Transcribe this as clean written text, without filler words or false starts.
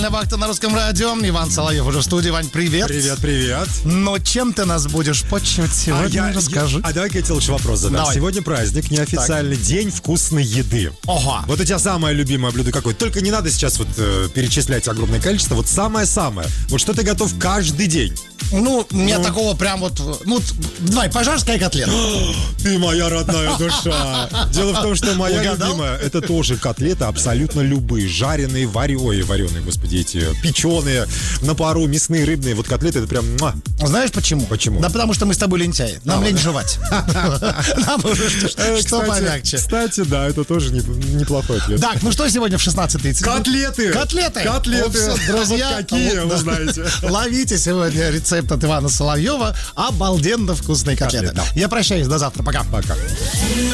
Вахта на русском радио. Иван Соловьев уже в студии. Вань, привет. Привет. Но чем ты нас будешь почивать сегодня? Расскажи. Давай-ка я тебе лучше вопрос задам. Давай. Сегодня праздник, неофициальный день вкусной еды. Ого. Вот у тебя самое любимое блюдо какое? Только не надо сейчас перечислять огромное количество. Вот самое-самое. Вот что ты готов каждый день? Ну, у меня такого прям давай, пожарская котлета. Ты моя родная душа. Дело в том, что моя любимая, это тоже котлеты абсолютно любые. Жареные, вареные, господи, эти печеные, на пару, мясные, рыбные. Вот котлеты, это прям... Знаешь почему? Почему? Да потому что мы с тобой лентяи. Нам лень жевать. Нам уже что помягче. Кстати, да, это тоже неплохой ответ. Так, ну что сегодня в 16:30? Котлеты! Друзья, вот какие, вы знаете. Ловите сегодня рецепт от Ивана Соловьева. Обалденно вкусные котлеты. Да. Я прощаюсь, до завтра, пока. Пока.